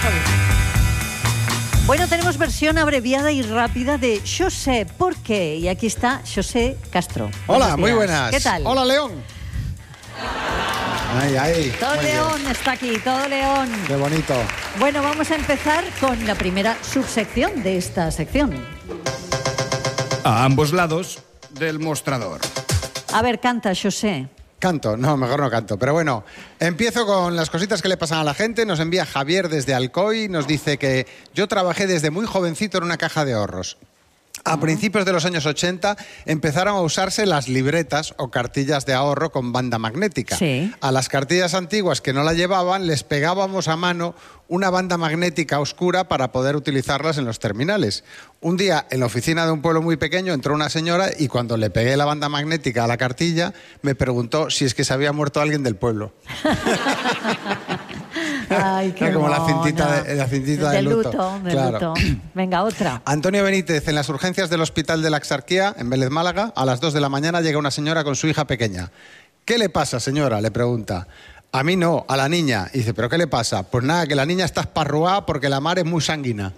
Bueno, tenemos versión abreviada y rápida de José, ¿por qué? Y aquí está José Castro. Hola, muy buenas. ¿Qué tal? Hola, León. Ay, todo León bien. Está aquí, todo León. Qué bonito. Bueno, vamos a empezar con la primera subsección de esta sección. A ambos lados del mostrador. A ver, canta, José. Canto, no, mejor no canto. Pero bueno, empiezo con las cositas que le pasan a la gente. Nos envía Javier desde Alcoy, nos dice que yo trabajé desde muy jovencito en una caja de ahorros. A principios de los años 80 empezaron a usarse las libretas o cartillas de ahorro con banda magnética. Sí. A las cartillas antiguas que no la llevaban les pegábamos a mano una banda magnética oscura para poder utilizarlas en los terminales. Un día, en la oficina de un pueblo muy pequeño, entró una señora y cuando le pegué la banda magnética a la cartilla, me preguntó si es que se había muerto alguien del pueblo. Ay, qué como mono. la cintita de luto. Luto. Venga, otra. Antonio Benítez, en las urgencias del Hospital de la Exarquía, en Vélez, Málaga, a las 2 de la mañana llega una señora con su hija pequeña. ¿Qué le pasa, señora?, le pregunta. A mí no, a la niña. Y dice, ¿pero qué le pasa? Pues nada, que la niña está esparruada porque la mar es muy sanguina.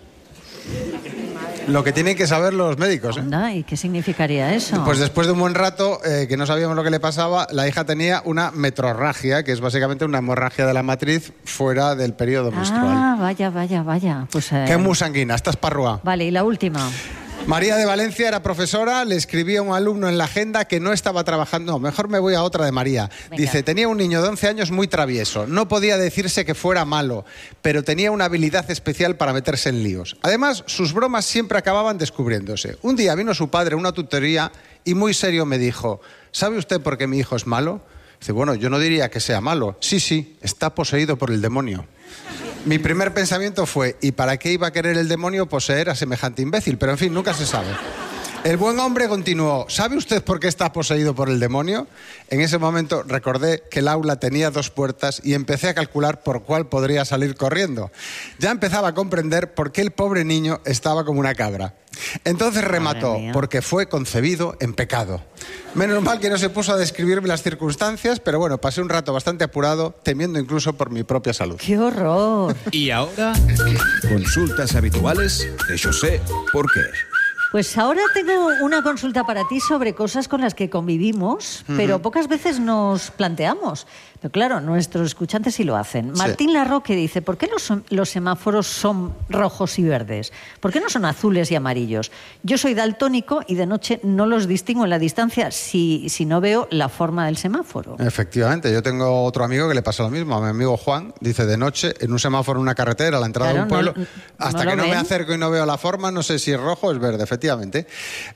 Lo que tienen que saber los médicos. Anda, ¿y qué significaría eso? Pues después de un buen rato, que no sabíamos lo que le pasaba, la hija tenía una metrorragia, que es básicamente una hemorragia de la matriz fuera del periodo menstrual. Ah, vaya. Pues, Que es muy sanguina, está esparruada. Vale, y la última. María de Valencia era profesora, le escribía a un alumno en la agenda que no estaba trabajando. No, mejor me voy a otra de María. Venga. Dice, tenía un niño de 11 años muy travieso. No podía decirse que fuera malo, pero tenía una habilidad especial para meterse en líos. Además, sus bromas siempre acababan descubriéndose. Un día vino su padre a una tutoría y muy serio me dijo, ¿sabe usted por qué mi hijo es malo? Dice, bueno, yo no diría que sea malo. Sí, está poseído por el demonio. Mi primer pensamiento fue, ¿y para qué iba a querer el demonio poseer a semejante imbécil? Pero en fin, nunca se sabe. El buen hombre continuó, ¿sabe usted por qué está poseído por el demonio? En ese momento recordé que el aula tenía 2 puertas y empecé a calcular por cuál podría salir corriendo. Ya empezaba a comprender por qué el pobre niño estaba como una cabra. Entonces remató, porque fue concebido en pecado. Menos mal que no se puso a describirme las circunstancias, pero bueno, pasé un rato bastante apurado, temiendo incluso por mi propia salud. ¡Qué horror! Y ahora, consultas habituales de José, ¿por qué? Pues ahora tengo una consulta para ti sobre cosas con las que convivimos, pero pocas veces nos planteamos. Pero claro, nuestros escuchantes sí lo hacen. Martín Larroque dice, ¿por qué los semáforos son rojos y verdes? ¿Por qué no son azules y amarillos? Yo soy daltónico y de noche no los distingo en la distancia si no veo la forma del semáforo. Efectivamente, yo tengo otro amigo que le pasa lo mismo. A mi amigo Juan, dice, de noche, en un semáforo, en una carretera, a la entrada de un pueblo, hasta que no me acerco y no veo la forma, no sé si es rojo o es verde, efectivamente.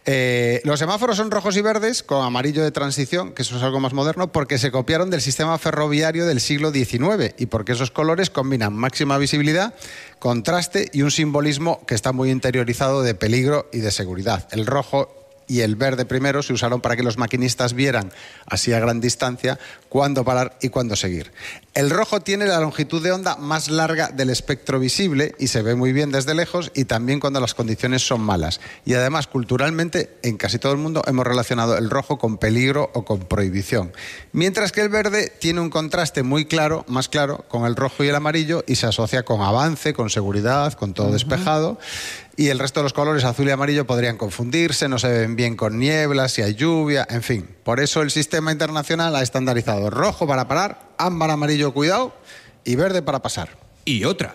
Los semáforos son rojos y verdes, con amarillo de transición, que eso es algo más moderno, porque se copiaron del sistema ferroviario del siglo XIX y porque esos colores combinan máxima visibilidad, contraste y un simbolismo que está muy interiorizado de peligro y de seguridad. El rojo y el verde primero se usaron para que los maquinistas vieran, así a gran distancia, cuándo parar y cuándo seguir. El rojo tiene la longitud de onda más larga del espectro visible y se ve muy bien desde lejos y también cuando las condiciones son malas. Y además, culturalmente, en casi todo el mundo hemos relacionado el rojo con peligro o con prohibición. Mientras que el verde tiene un contraste muy claro, más claro, con el rojo y el amarillo y se asocia con avance, con seguridad, con todo despejado. Y el resto de los colores azul y amarillo podrían confundirse, no se ven bien con niebla, si hay lluvia, en fin. Por eso el sistema internacional ha estandarizado rojo para parar, ámbar, amarillo, cuidado, y verde para pasar. Y otra.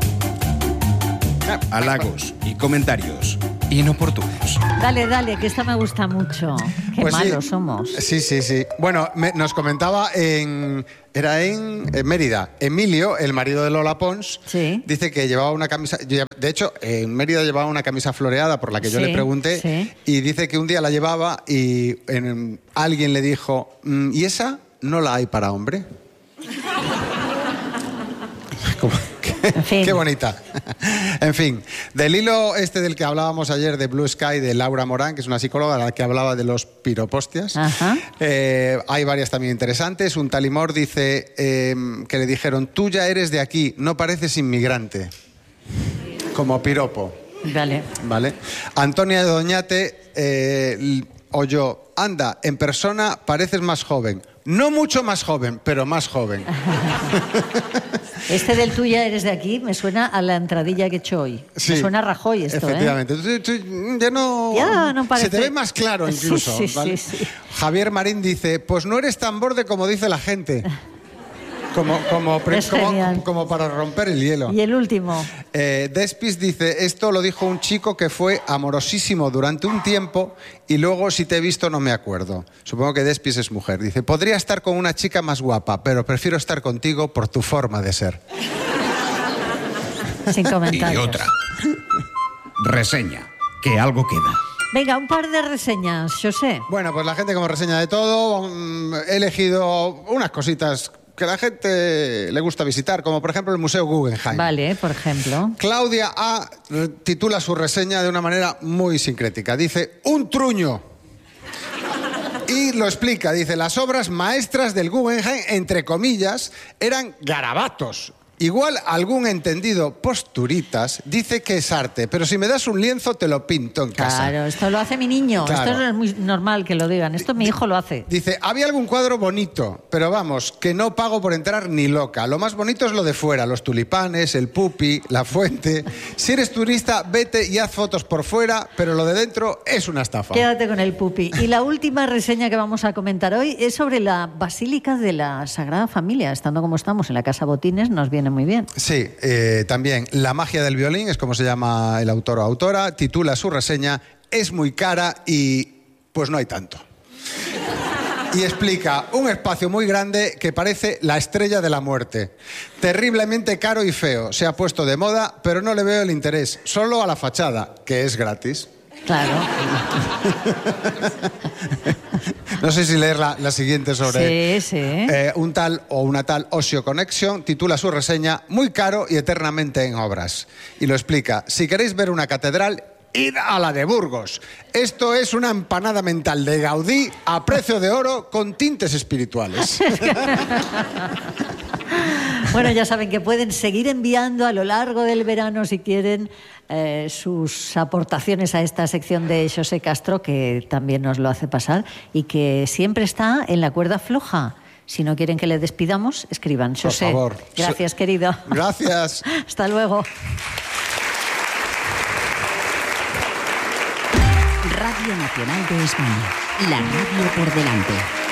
Halagos y comentarios inoportunos. Dale, que esta me gusta mucho. Qué Pues malos sí. somos. Sí. Bueno, nos comentaba era en Mérida. Emilio, el marido de Lola Pons, dice que llevaba una camisa... De hecho, en Mérida llevaba una camisa floreada por la que yo le pregunté y dice que un día la llevaba y alguien le dijo, ¿y esa no la hay para hombre? En fin. Qué bonita. En fin, del hilo este del que hablábamos ayer de Blue Sky, de Laura Morán, que es una psicóloga la que hablaba de los piropostias, hay varias también interesantes. Un talimor dice que le dijeron, tú ya eres de aquí, no pareces inmigrante. Como piropo. Vale. Antonia de Doñate oyó, anda, en persona pareces más joven. No mucho más joven, pero más joven. Este del tuya eres de aquí me suena a la entradilla que he hecho hoy. Sí, me suena a Rajoy esto, efectivamente. Ya no parece. Se te ve más claro incluso. Sí, ¿vale? Sí. Javier Marín dice, pues no eres tan borde como dice la gente. Como para romper el hielo. Y el último. Despis dice, esto lo dijo un chico que fue amorosísimo durante un tiempo y luego si te he visto no me acuerdo. Supongo que Despis es mujer. Dice, podría estar con una chica más guapa, pero prefiero estar contigo por tu forma de ser. Sin comentarios. Y otra. Reseña, que algo queda. Venga, un par de reseñas, José. Bueno, pues la gente como reseña de todo. He elegido unas cositas que a la gente le gusta visitar, como por ejemplo el Museo Guggenheim. Vale, por ejemplo. Claudia A. titula su reseña de una manera muy sincrética. Dice, un truño. Y lo explica, dice, las obras maestras del Guggenheim, entre comillas, eran garabatos. Igual algún entendido posturitas dice que es arte, pero si me das un lienzo te lo pinto en casa. Claro, esto lo hace mi niño. Claro. Esto no es muy normal que lo digan. Esto mi hijo lo hace. Dice, había algún cuadro bonito, pero vamos, que no pago por entrar ni loca. Lo más bonito es lo de fuera, los tulipanes, el pupi, la fuente. Si eres turista, vete y haz fotos por fuera, pero lo de dentro es una estafa. Quédate con el pupi. Y la última reseña que vamos a comentar hoy es sobre la Basílica de la Sagrada Familia. Estando como estamos en la Casa Botines, nos viene muy bien. Sí, también La magia del violín, es como se llama el autor o autora, titula su reseña, es muy cara y pues no hay tanto. Y explica, un espacio muy grande que parece la Estrella de la Muerte. Terriblemente caro y feo, se ha puesto de moda, pero no le veo el interés, solo a la fachada, que es gratis. Claro. No sé si leer la siguiente sobre sí. Un tal o una tal Osio Connection. Titula su reseña, muy caro y eternamente en obras. Y lo explica, si queréis ver una catedral, id a la de Burgos. Esto es una empanada mental de Gaudí a precio de oro con tintes espirituales. Bueno, ya saben que pueden seguir enviando a lo largo del verano, si quieren, sus aportaciones a esta sección de José Castro, que también nos lo hace pasar y que siempre está en la cuerda floja. Si no quieren que le despidamos, escriban. José, por favor. Gracias, querido. Gracias. Hasta luego. Radio Nacional de España. La radio por delante.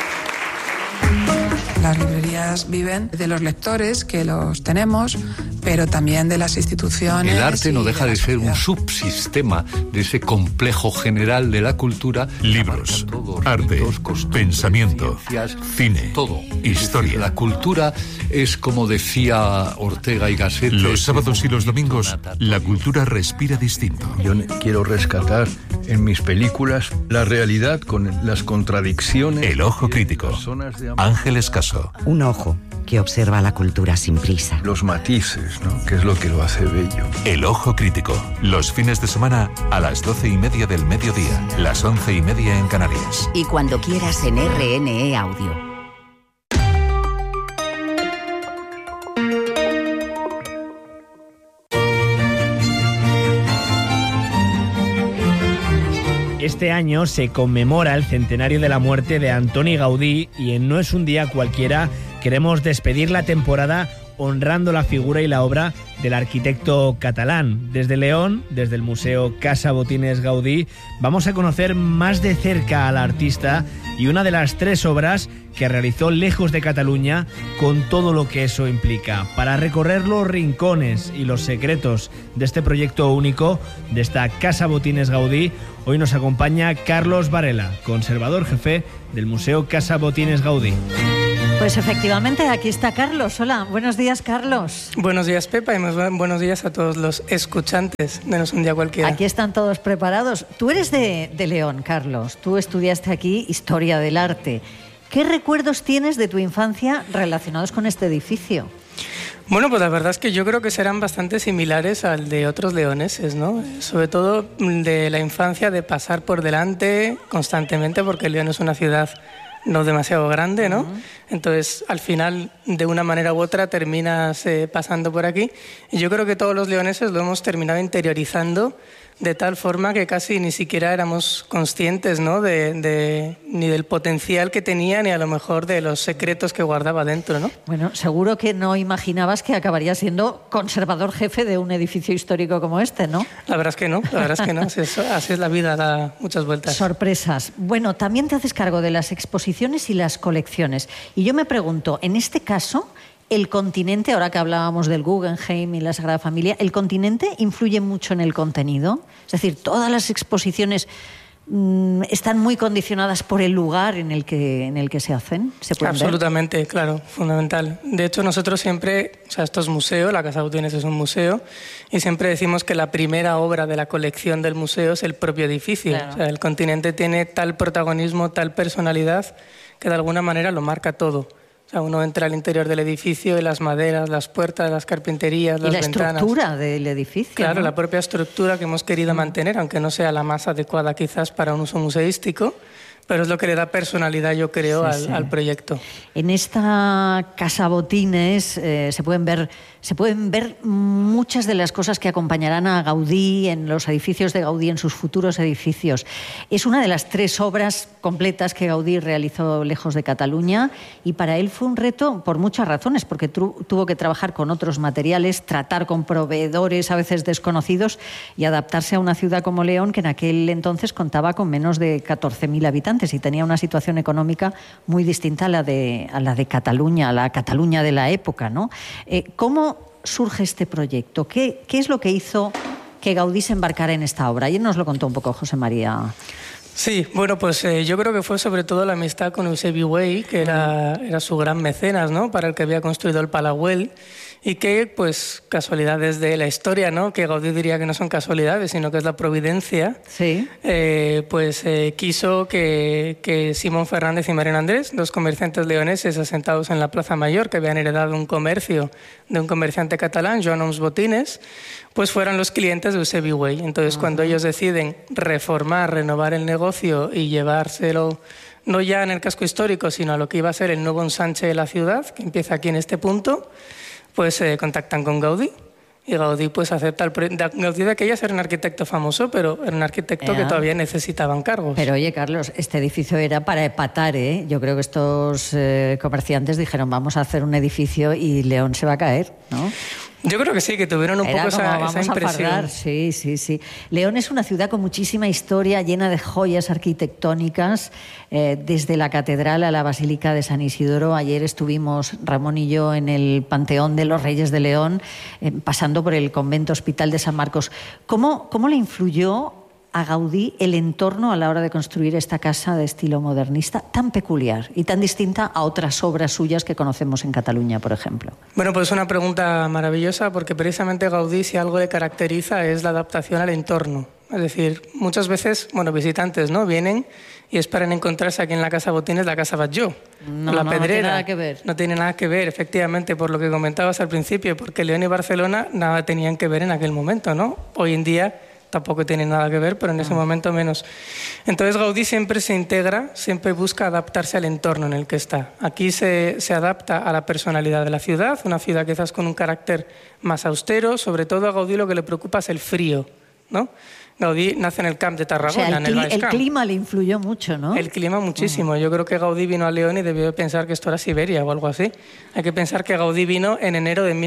Las librerías viven de los lectores, que los tenemos, pero también de las instituciones. El arte no deja de ser un subsistema de ese complejo general de la cultura. Libros, arte, pensamiento, cine, todo, historia. La cultura es, como decía Ortega y Gasset, los sábados y los domingos la cultura respira distinto. Yo quiero rescatar en mis películas la realidad con las contradicciones. El ojo crítico. Ángel Escaso. Un ojo que observa la cultura sin prisa. Los matices, ¿no? Que es lo que lo hace bello. El ojo crítico. Los fines de semana a las 12:30 del mediodía, las 11:30 en Canarias. Y cuando quieras en RNE Audio. Este año se conmemora el centenario de la muerte de Antoni Gaudí y en No es un día cualquiera queremos despedir la temporada honrando la figura y la obra del arquitecto catalán. Desde León, desde el Museo Casa Botines Gaudí, vamos a conocer más de cerca al artista y una de las 3 obras que realizó lejos de Cataluña, con todo lo que eso implica. Para recorrer los rincones y los secretos de este proyecto único, de esta Casa Botines Gaudí, hoy nos acompaña Carlos Varela, conservador jefe del Museo Casa Botines Gaudí. Pues efectivamente, aquí está Carlos. Hola, buenos días, Carlos. Buenos días, Pepa, y buenos días a todos los escuchantes de No es un día cualquiera. Aquí están todos preparados. Tú eres de León, Carlos. Tú estudiaste aquí Historia del Arte. ¿Qué recuerdos tienes de tu infancia relacionados con este edificio? Bueno, pues la verdad es que yo creo que serán bastante similares al de otros leoneses, ¿no? Sobre todo de la infancia, de pasar por delante constantemente, porque León es una ciudad no demasiado grande, ¿no? Entonces, al final, de una manera u otra, terminas pasando por aquí. Y yo creo que todos los leoneses lo hemos terminado interiorizando de tal forma que casi ni siquiera éramos conscientes, ¿no? Ni del potencial que tenía, ni a lo mejor de los secretos que guardaba dentro, ¿no? Bueno, seguro que no imaginabas que acabaría siendo conservador jefe de un edificio histórico como este, ¿no? La verdad es que no, así es la vida, da muchas vueltas. Sorpresas. Bueno, también te haces cargo de las exposiciones y las colecciones. Y yo me pregunto, en este caso, el continente, ahora que hablábamos del Guggenheim y la Sagrada Familia, ¿el continente influye mucho en el contenido? Es decir, todas las exposiciones están muy condicionadas por el lugar en el que se hacen. ¿Se pueden Absolutamente, ver? Claro, fundamental. De hecho, nosotros siempre, esto es museo, la Casa Botines es un museo, y siempre decimos que la primera obra de la colección del museo es el propio edificio. Claro. El continente tiene tal protagonismo, tal personalidad, que de alguna manera lo marca todo. Uno entra al interior del edificio y las maderas, las puertas, las carpinterías, las ventanas. Y la estructura del edificio. Claro, ¿no? La propia estructura que hemos querido mantener, aunque no sea la más adecuada quizás para un uso museístico, pero es lo que le da personalidad, yo creo, al proyecto. En esta Casa Botines se pueden ver muchas de las cosas que acompañarán a Gaudí en los edificios de Gaudí, en sus futuros edificios. Es una de las 3 obras completas que Gaudí realizó lejos de Cataluña, y para él fue un reto por muchas razones, porque tuvo que trabajar con otros materiales, tratar con proveedores a veces desconocidos y adaptarse a una ciudad como León, que en aquel entonces contaba con menos de 14.000 habitantes y tenía una situación económica muy distinta a la de Cataluña, a la Cataluña de la época, ¿no? ¿Cómo surge este proyecto? ¿Qué es lo que hizo que Gaudí se embarcara en esta obra? Ayer nos lo contó un poco José María. Sí, bueno, pues yo creo que fue sobre todo la amistad con Eusebi Güell, que era su gran mecenas, ¿no? Para el que había construido el Palau Güell, y que, pues, casualidades de la historia, ¿no? Que Gaudí diría que no son casualidades, sino que es la providencia. Sí. Quiso que Simón Fernández y Mariano Andrés, 2 comerciantes leoneses asentados en la Plaza Mayor, que habían heredado un comercio de un comerciante catalán, Joan Oms Botines, pues fueran los clientes de Eusebi Güell. Entonces, cuando ellos deciden reformar, renovar el negocio y llevárselo no ya en el casco histórico, sino a lo que iba a ser el nuevo ensanche de la ciudad, que empieza aquí en este punto, pues contactan con Gaudí. Y Gaudí pues acepta el proyecto. Gaudí de aquellas era un arquitecto famoso, pero era un arquitecto que todavía necesitaba encargos. Pero oye, Carlos, este edificio era para epatar, ¿eh? Yo creo que estos comerciantes dijeron, vamos a hacer un edificio y León se va a caer, ¿no? Yo creo que sí, que tuvieron un poco esa impresión. Sí. León es una ciudad con muchísima historia, llena de joyas arquitectónicas, desde la catedral a la Basílica de San Isidoro. Ayer estuvimos, Ramón y yo, en el Panteón de los Reyes de León, pasando por el Convento Hospital de San Marcos. ¿Cómo le influyó a Gaudí el entorno a la hora de construir esta casa de estilo modernista tan peculiar y tan distinta a otras obras suyas que conocemos en Cataluña, por ejemplo? Bueno, pues es una pregunta maravillosa, porque precisamente Gaudí, si algo le caracteriza, es la adaptación al entorno. Es decir, muchas veces, visitantes, ¿no?, vienen y esperan encontrarse aquí en la Casa Botines la Casa Batlló, la Pedrera. No tiene nada que ver. No tiene nada que ver, efectivamente, por lo que comentabas al principio, porque León y Barcelona nada tenían que ver en aquel momento, ¿no? Hoy en día tampoco tiene nada que ver, pero en ese momento menos. Entonces Gaudí siempre se integra, siempre busca adaptarse al entorno en el que está. Aquí se adapta a la personalidad de la ciudad, una ciudad quizás con un carácter más austero. Sobre todo a Gaudí lo que le preocupa es el frío, ¿no? Gaudí nace en el Camp de Tarragona, en el Baix Camp. El clima le influyó mucho, ¿no? El clima muchísimo. Yo creo que Gaudí vino a León y debió pensar que esto era Siberia o algo así. Hay que pensar que Gaudí vino en enero de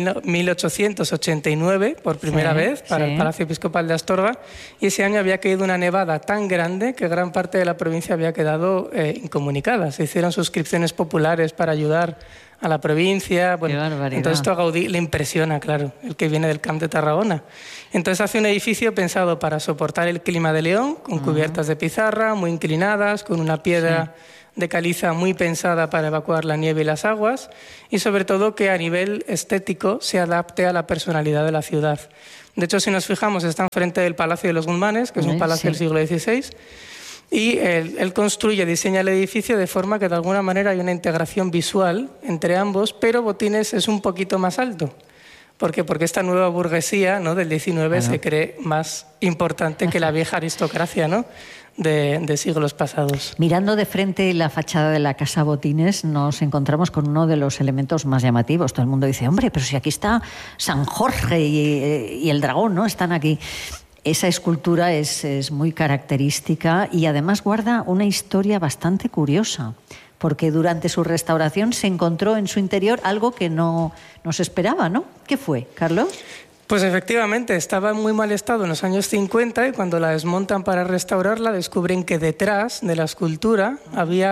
1889 por primera vez para el Palacio Episcopal de Astorga, y ese año había caído una nevada tan grande que gran parte de la provincia había quedado incomunicada. Se hicieron suscripciones populares para ayudar a la provincia. Entonces esto a Gaudí le impresiona, claro, el que viene del Camp de Tarragona. Entonces hace un edificio pensado para soportar el clima de León, con cubiertas de pizarra muy inclinadas, con una piedra de caliza muy pensada para evacuar la nieve y las aguas, y sobre todo que a nivel estético se adapte a la personalidad de la ciudad. De hecho, si nos fijamos, está enfrente del Palacio de los Guzmanes, que es un palacio del siglo XVI, y él construye, diseña el edificio de forma que de alguna manera hay una integración visual entre ambos, pero Botines es un poquito más alto. ¿Por qué? Porque esta nueva burguesía, ¿no?, del XIX se cree más importante que la vieja aristocracia, ¿no? de siglos pasados. Mirando de frente la fachada de la Casa Botines, nos encontramos con uno de los elementos más llamativos. Todo el mundo dice, hombre, pero si aquí está San Jorge y el dragón, ¿no? Están aquí. Esa escultura es muy característica y además guarda una historia bastante curiosa, porque durante su restauración se encontró en su interior algo que no se esperaba, ¿no? ¿Qué fue, Carlos? Pues efectivamente, estaba en muy mal estado en los años 50 y cuando la desmontan para restaurarla descubren que detrás de la escultura había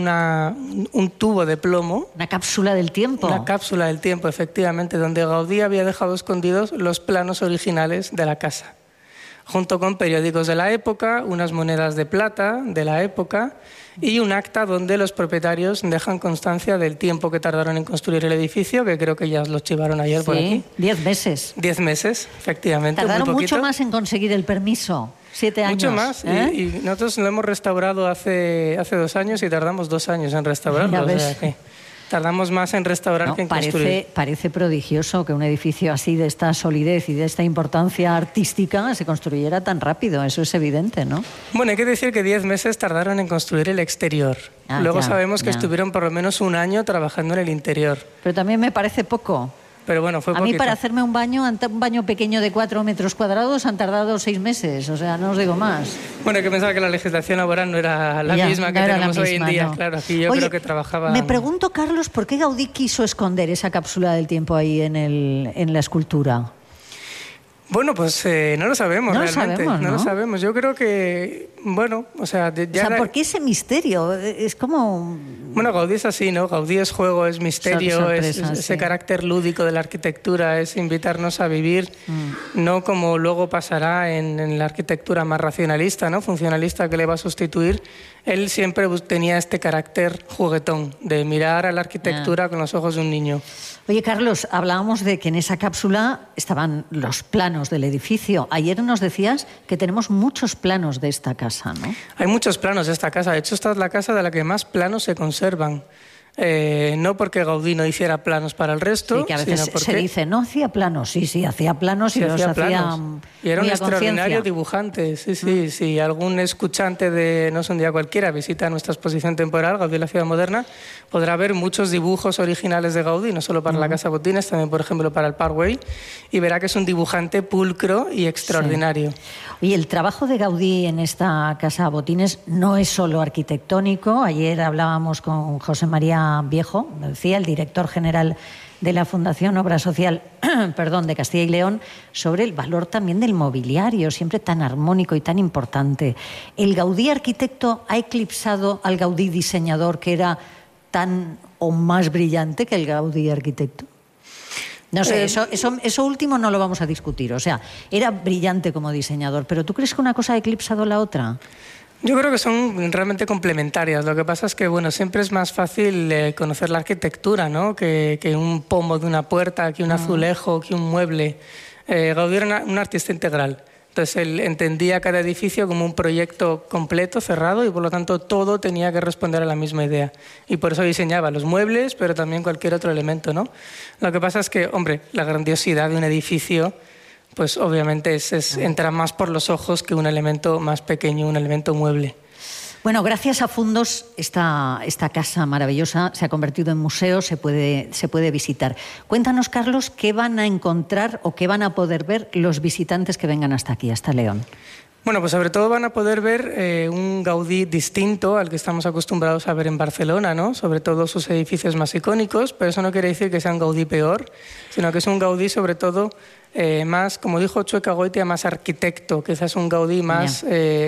un tubo de plomo. Una cápsula del tiempo. Una cápsula del tiempo, efectivamente, donde Gaudí había dejado escondidos los planos originales de la casa, junto con periódicos de la época, unas monedas de plata de la época y un acta donde los propietarios dejan constancia del tiempo que tardaron en construir el edificio, que creo que ya os lo chivaron ayer por aquí. 10 meses. 10 meses, efectivamente. Tardaron muy mucho más en conseguir el permiso. 7 años. Mucho más. Y nosotros lo hemos restaurado hace 2 años y tardamos 2 años en restaurarlo. Ya ves. O sea que tardamos más en restaurar que en construir. Parece prodigioso que un edificio así de esta solidez y de esta importancia artística se construyera tan rápido. Eso es evidente, ¿no? Bueno, hay que decir que 10 meses tardaron en construir el exterior. Luego sabemos que estuvieron por lo menos 1 año trabajando en el interior. Pero también me parece poco. Pero bueno, fue poquito. A mí para hacerme un baño pequeño de 4 metros cuadrados han tardado 6 meses, o sea, no os digo más. Bueno, hay que pensar que la legislación laboral no era la misma que tenemos hoy en día. No. Claro, aquí yo creo que trabajaba... Me pregunto, Carlos, ¿por qué Gaudí quiso esconder esa cápsula del tiempo ahí en la escultura? Bueno, pues no lo sabemos realmente. No lo sabemos. Yo creo que, bueno, o sea... ¿por qué ese misterio? Es como... Bueno, Gaudí es así, ¿no? Gaudí es juego, es misterio, ese carácter lúdico de la arquitectura, es invitarnos a vivir, no como luego pasará en la arquitectura más racionalista, ¿no? Funcionalista que le va a sustituir. Él siempre tenía este carácter juguetón, de mirar a la arquitectura con los ojos de un niño. Oye, Carlos, hablábamos de que en esa cápsula estaban los planos del edificio. Ayer nos decías que tenemos muchos planos de esta casa, ¿no? Hay muchos planos de esta casa. De hecho, esta es la casa de la que más planos se conservan. No porque Gaudí no hiciera planos para el resto, sí, que a veces sino porque se dice, no hacía planos, sí, hacía planos y los hacía y era un extraordinario dibujante, sí. Algún escuchante de No es un día cualquiera visita nuestra exposición temporal, Gaudí y la ciudad moderna, podrá ver muchos dibujos originales de Gaudí, no solo para la Casa Botines, también, por ejemplo, para el Parkway, y verá que es un dibujante pulcro y extraordinario. Sí. Oye, el trabajo de Gaudí en esta Casa Botines no es solo arquitectónico. Ayer hablábamos con José María Viejo, me decía, el director general de la Fundación Obra Social de Castilla y León, sobre el valor también del mobiliario, siempre tan armónico y tan importante. ¿El Gaudí arquitecto ha eclipsado al Gaudí diseñador, que era tan o más brillante que el Gaudí arquitecto? No sé, eso último no lo vamos a discutir. O sea, era brillante como diseñador, pero ¿tú crees que una cosa ha eclipsado la otra? Yo creo que son realmente complementarias. Lo que pasa es que, bueno, siempre es más fácil conocer la arquitectura, ¿no? Que un pomo de una puerta, que un azulejo, que un mueble. Gaudí era un artista integral. Entonces él entendía cada edificio como un proyecto completo, cerrado, y por lo tanto todo tenía que responder a la misma idea. Y por eso diseñaba los muebles, pero también cualquier otro elemento, ¿no? Lo que pasa es que, hombre, la grandiosidad de un edificio, pues obviamente entra más por los ojos que un elemento más pequeño, un elemento mueble. Bueno, gracias a Fundos, esta casa maravillosa se ha convertido en museo, se puede visitar. Cuéntanos, Carlos, ¿qué van a encontrar o qué van a poder ver los visitantes que vengan hasta aquí, hasta León? Bueno, pues sobre todo van a poder ver un Gaudí distinto al que estamos acostumbrados a ver en Barcelona, ¿no? Sobre todo sus edificios más icónicos, pero eso no quiere decir que sea un Gaudí peor, sino que es un Gaudí sobre todo más, como dijo Chueca Goitia, más arquitecto, quizás un Gaudí más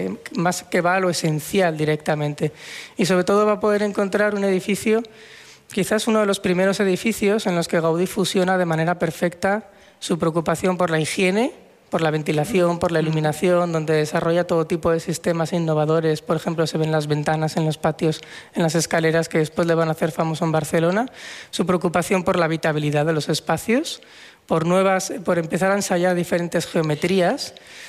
que va a lo esencial directamente. Y sobre todo va a poder encontrar un edificio, quizás uno de los primeros edificios en los que Gaudí fusiona de manera perfecta su preocupación por la higiene, por la ventilación, por la iluminación, donde desarrolla todo tipo de sistemas innovadores. Por ejemplo, se ven las ventanas en los patios, en las escaleras, que después le van a hacer famoso en Barcelona. Su preocupación por la habitabilidad de los espacios, por empezar a ensayar diferentes geometrías.